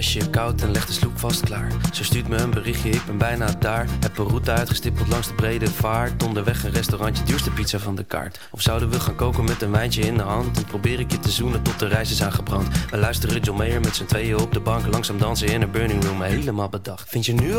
Jasje koud en leg de sloep vast klaar. Ze stuurt me een berichtje, ik ben bijna daar. Heb een route uitgestippeld langs de brede vaart. Onderweg een restaurantje, duurste pizza van de kaart. Of zouden we gaan koken met een wijntje in de hand? En probeer ik je te zoenen tot de reis is aangebrand. We luisteren John Mayer met z'n tweeën op de bank. Langzaam dansen in een burning room, helemaal bedacht. Vind je nu